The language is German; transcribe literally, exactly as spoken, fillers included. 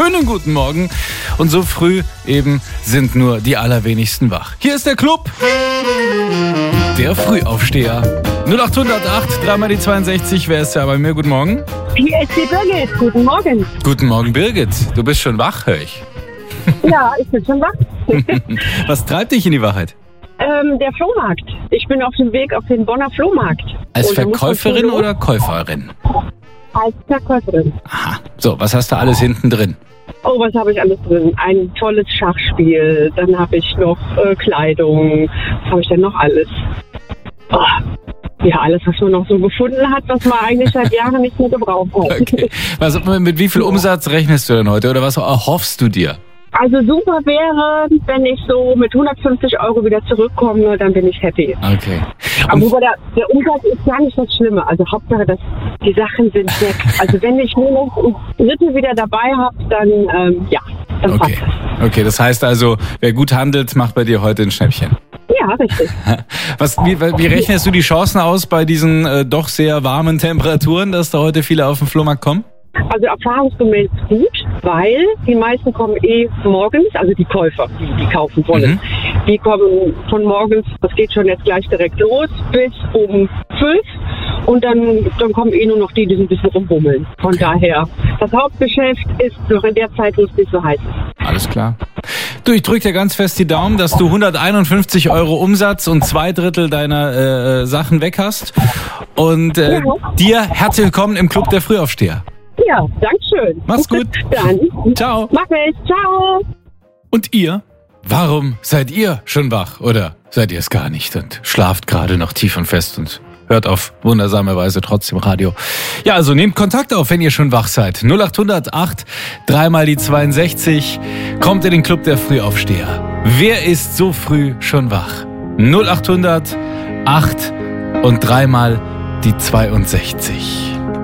schönen guten Morgen. Und so früh eben sind nur die allerwenigsten wach. Hier ist der Club, der Frühaufsteher. null acht null acht, dreimal die zweiundsechzig, wer ist da bei mir? Guten Morgen. Hier ist die Birgit, guten Morgen. Guten Morgen, Birgit. Du bist schon wach, höre ich. Ja, ich bin schon wach. Was treibt dich in die Wahrheit? Ähm, der Flohmarkt. Ich bin auf dem Weg auf den Bonner Flohmarkt. Als Und da muss man Verkäuferin schon- oder Käuferin? Als Verkäuferin. Aha. So, was hast du alles hinten drin? Oh, was habe ich alles drin? Ein tolles Schachspiel, dann habe ich noch äh, Kleidung, was habe ich denn noch alles? Oh, ja, alles, was man noch so gefunden hat, was man eigentlich seit Jahren nicht mehr gebraucht hat. Okay. Was, mit wie viel Umsatz rechnest du denn heute oder was erhoffst du dir? Also super wäre, wenn ich so mit hundertfünfzig Euro wieder zurückkomme, dann bin ich happy. Okay. Aber Und, wobei der, der Umsatz ist gar nicht das Schlimme. Also Hauptsache, dass die Sachen sind weg. Also wenn ich nur noch ein Drittel wieder dabei habe, dann ähm, ja, dann okay. passt das. Okay, das heißt also, wer gut handelt, macht bei dir heute ein Schnäppchen. Ja, richtig. Was, wie, wie rechnest du die Chancen aus bei diesen äh, doch sehr warmen Temperaturen, dass da heute viele auf den Flohmarkt kommen? Also erfahrungsgemäß gut, weil die meisten kommen eh morgens, also die Käufer, die, die kaufen wollen. Mhm. Die kommen von morgens, das geht schon jetzt gleich direkt los, bis um fünf. Und dann, dann kommen eh nur noch die, die so ein bisschen rumbummeln. Von Okay. daher, das Hauptgeschäft ist noch in der Zeit, wo es nicht so heiß ist. Alles klar. Du, ich drücke dir ganz fest die Daumen, dass du hunderteinundfünfzig Euro Umsatz und zwei Drittel deiner äh, Sachen weg hast. Und äh, Ja. dir herzlich willkommen im Club der Frühaufsteher. Ja, dankeschön. Mach's gut. Dann. Ciao. Mach ich. Ciao. Und ihr? Warum seid ihr schon wach? Oder seid ihr es gar nicht und schlaft gerade noch tief und fest und hört auf wundersame Weise trotzdem Radio? Ja, also nehmt Kontakt auf, wenn ihr schon wach seid. null acht null acht, dreimal die zweiundsechzig. Kommt in den Club der Frühaufsteher. Wer ist so früh schon wach? null acht null acht und dreimal die zweiundsechzig.